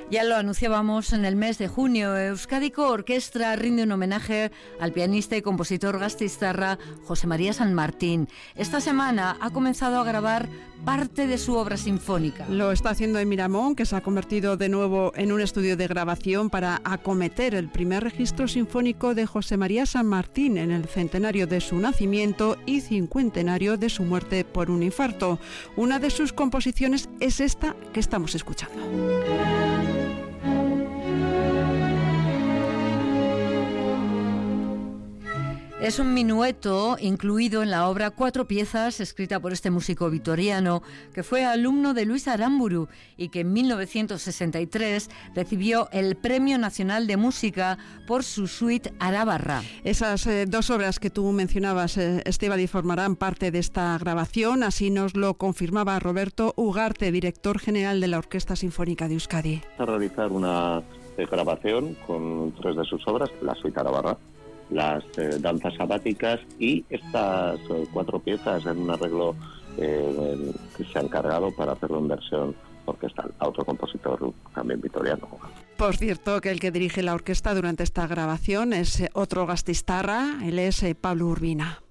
Ya lo anunciábamos en el mes de junio. Euskadiko Orkestra rinde un homenaje al pianista y compositor gasteiztarra José María San Martín. Esta semana ha comenzado a grabar parte de su obra sinfónica. Lo está haciendo en Miramón, que se ha convertido de nuevo en un estudio de grabación para acometer el primer registro sinfónico de José María San Martín en el centenario de su nacimiento y cincuentenario de su muerte por un infarto. Una de sus composiciones es esta que estamos escuchando. Es un minueto incluido en la obra Cuatro piezas, escrita por este músico vitoriano, que fue alumno de Luis Aramburu y que en 1963 recibió el Premio Nacional de Música por su suite Arabarra. Esas dos obras que tú mencionabas, Estíbaliz, formarán parte de esta grabación, así nos lo confirmaba Roberto Ugarte, director general de la Orquesta Sinfónica de Euskadi. A realizar una grabación con tres de sus obras, la suite Arabarra, las danzas sabáticas y estas cuatro piezas en un arreglo que se ha encargado para hacerlo en versión orquestal a otro compositor también vitoriano. Por cierto, que el que dirige la orquesta durante esta grabación es otro gasteiztarra, él es Pablo Urbina.